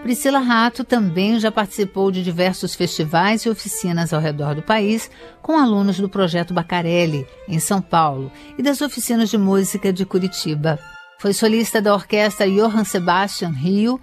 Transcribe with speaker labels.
Speaker 1: Priscila Rato também já participou de diversos festivais e oficinas ao redor do país com alunos do Projeto Bacarelli, em São Paulo, e das oficinas de música de Curitiba. Foi solista da orquestra Johann Sebastian Rio